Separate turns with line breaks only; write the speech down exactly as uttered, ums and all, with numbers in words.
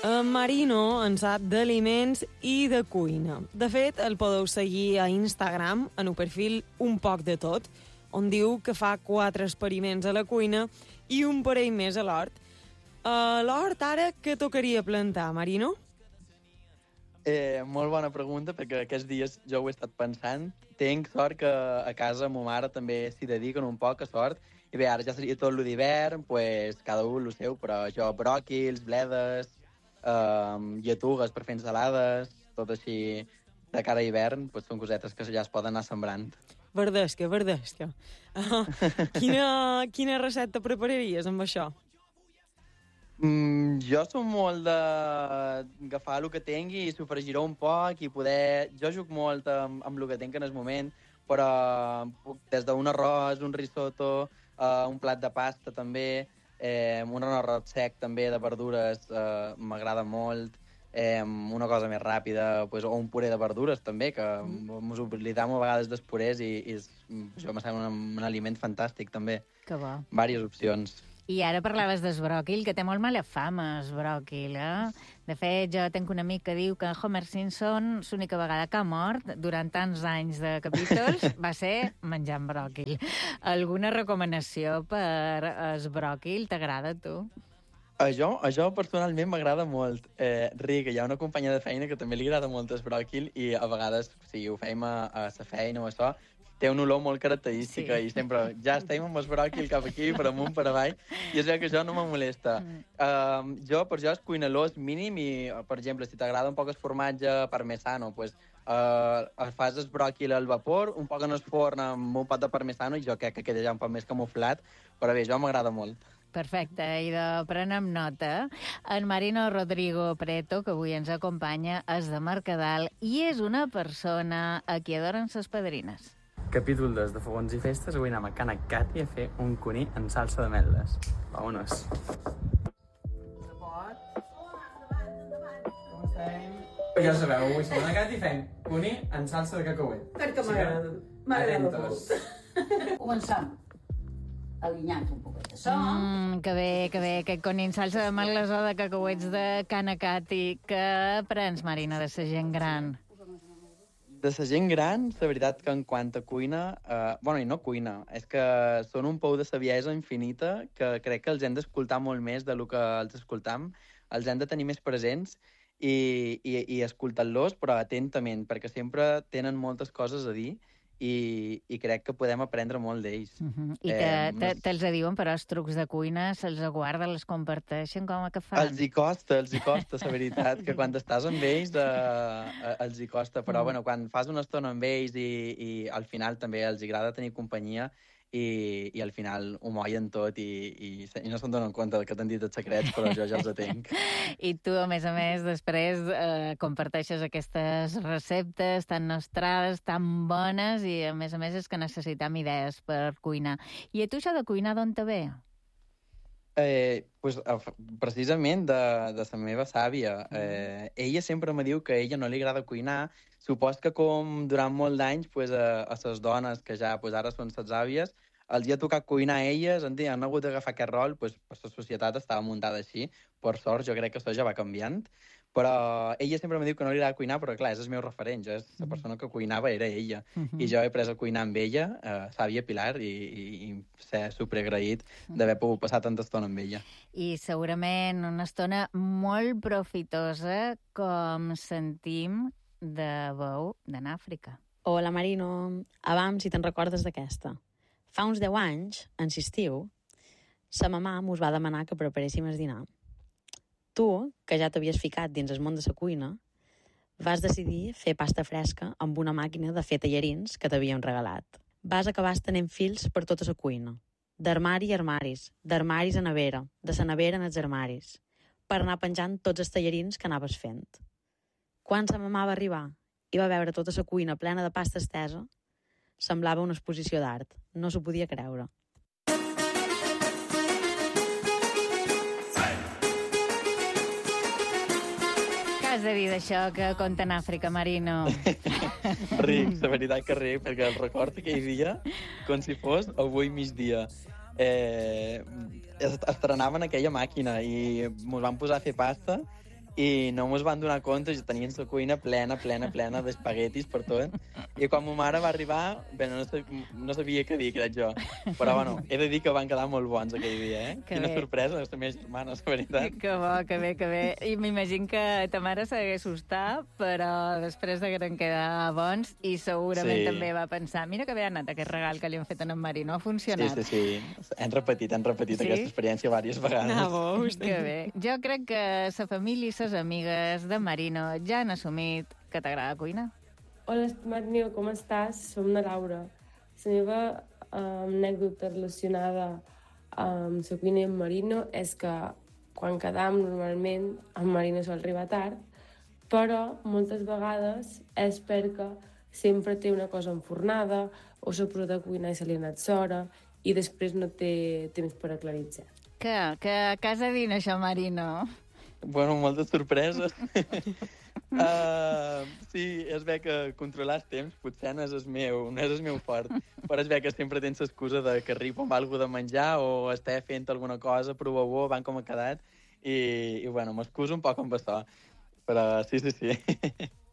En Marino en sap d'aliments i de cuina. De fet, el podeu seguir a Instagram, en el perfil Un poc de tot, on diu que fa quatre experiments a la cuina i un parell més a l'hort. A l'hort, ara, què tocaria plantar, Marino?
Eh, molt bona pregunta, perquè aquests dies jo ho he estat pensant. Tinc sort que a casa ma mare també s'hi dediquen un poc a sort. I bé, ara ja seria tot lo d'hivern, pues, cada un lo seu, però jo bròquils, bledes, eh, lletugues per fer ensalades, tot així de cara a hivern, pues, són cosetes que ja es poden anar sembrant.
Verdesca, verdesca. Uh, quina, quina recepta prepararies amb això?
Mm, jo som molt d'agafar el que tingui i sofregir un poc i poder... Jo jugo molt amb, amb el que tinc en el moment, però puc, des d'un arròs, un risotto, uh, un plat de pasta també, eh, un arròs sec també de verdures uh, m'agrada molt, eh, una cosa més ràpida, pues, o un puré de verdures també, que mm. ens oblidam a vegades dels purés i, i és, això me sembla un, un aliment fantàstic també.
Que bo.
Vàries opcions.
I ara parlaves del bròquil, que té molt mala fama, el bròquil, eh? De fet, jo tinc un amic que diu que Homer Simpson, l'única vegada que ha mort, durant tants anys de capítols, va ser menjant bròquil. Alguna recomanació per el bròquil? T'agrada, a tu?
A jo, a jo personalment m'agrada molt. Eh, Ric, hi ha una companya de feina que també li agrada molt el bròquil i a vegades, si ho fem a, a la feina o això, té una olor molt característica sí. I sempre ja estem amb el bròquil cap aquí, per amunt, per avall, i és que això no me molesta. Mm. Uh, jo, per jo, és cuinalós mínim i, per exemple, si t'agrada un poc el formatge parmesano, pues, uh, fas el bròquil al vapor, un poc en el forn amb un pot de parmesano, i jo crec que queda ja un poc més camuflat, però bé, jo m'agrada molt.
Perfecte, i de prenem nota. En Marino Rodrigo Preto, que avui ens acompanya, és de Mercadal i és una persona a qui adoren ses padrines.
Capítol dos de Fogons i Festes. Avui anem a Cana Cati a fer un cuní en salsa d'ametlles. Vámonos. Ja ho sabeu, avui som a la Cati i fem cuní en salsa de cacauet.
Perquè m'agrada. M'agrada molt.
Començam alinyant un poquet de sol.
Mm, que bé, que bé, aquest cuní en salsa d'ametlles o de cacauets de Cana Cati. Que aprens, Marina, de sa gent gran?
De la gent gran, la veritat que en quant a cuina, eh, bueno, i no cuina, és que són un pou de saviesa infinita que crec que els hem d'escoltar molt més de lo que els escoltam, els hem de tenir més presents i, i, i escoltar-los, però atentament, perquè sempre tenen moltes coses a dir i, i crec que podem aprendre molt d'ells.
Uh -huh. I te, eh, te, te'ls diuen, però els trucs de cuina se'ls guarden, els comparteixen, com que fan?
Els hi costa, els hi costa, la veritat, que quan estàs amb ells eh, els hi costa, però mm. bueno, quan fas una estona amb ells i, i al final també els agrada tenir companyia i, i al final ho mollen tot i, i, i no se'n donen compte que t'han dit els secrets, però jo ja els atenc.
I tu, a més a més, després eh, comparteixes aquestes receptes tan nostrades, tan bones, i a més a més és que necessitem idees per cuinar. I a tu això de cuinar d'on te ve?
Eh, pues, precisament de, de la meva sàvia. Eh, ella sempre me diu que a ella no li agrada cuinar. Supos que com durant molt d'anys pues, a, a les dones que ja pues, ara són les àvies, els hi ha tocat cuinar a elles, han hagut d'agafar aquest rol, pues, pues, la societat estava muntada així. Per sort, jo crec que això ja va canviant. Però ella sempre me diu que no li agrada cuinar, però clar, és el meu referent. Jo, és la persona que cuinava era ella. Uh-huh. I jo he après a cuinar amb ella, eh, sàvia Pilar, i, i, i ser superagraït d'haver pogut passar tanta estona amb ella.
I segurament una estona molt profitosa, com sentim de veu d'anar a Àfrica.
Hola, Marino. Abans, si te'n recordes d'aquesta. Fa uns deu anys, en l'estiu, sa mamà mos va demanar que preparéssim el dinar. Tu, que ja t'havies ficat dins el món de la cuina, vas decidir fer pasta fresca amb una màquina de fer tallarins que t'havíem regalat. Vas acabar estenent fils per tota la cuina. D'armari a armaris, d'armaris a nevera, de la nevera en els armaris, per anar penjant tots els tallarins que anaves fent. Quan sa mamà va arribar i va veure tota la cuina plena de pasta estesa, semblava una exposició d'art. No s'ho podia creure.
Has de dir d'això que compta en Àfrica, Marino.
Ric, la veritat que ric, perquè el record aquell dia com si fos avui migdia. Eh, estrenaven aquella màquina i ens van posar a fer pasta i no mos van donar compte, i tenien la cuina plena, plena, plena d'espaguetis per tot. I quan ma mare va arribar, bé, no, sab no sabia què dir, crec jo. Però, bueno, he de dir que van quedar molt bons aquell dia, eh?
Que
Quina
bé.
sorpresa, les meves germanes, la veritat.
Que bo, que bé, que bé. I m'imagino que ta mare s'hagués assustat, però després de que te'n quedar bons, i segurament
Sí.
també va pensar, mira que bé ha anat aquest regal que li han fet a en Marino, ha
Sí,
funcionat.
sí, sí. Hem repetit, hem repetit
Sí?
aquesta experiència diverses vegades.
Ah, veus?
Que bé. Jo crec que sa família i ses amigues de Marino ja han assumit que t'agrada cuinar.
Hola, estimat meu, com estàs? Som la Laura. La meva eh, anècdota relacionada amb la cuina i en Marino és que quan quedam normalment en Marino sol arribar tard, però moltes vegades és perquè sempre té una cosa enfornada o s'ha posat a cuinar i se li ha anat s'hora i després no té temps per aclaritzar.
Que, que a casa dina això, Marino.
Bueno, moltes sorpreses. uh, sí, es ve que controlar el temps potser no és el meu, no és el meu fort, però es ve que sempre tens l'excusa de que arribo amb alguna de menjar o estar fent alguna cosa, provar-ho, van com ha quedat, i, i bueno, m'excuso un poc amb això. Però sí, sí, sí.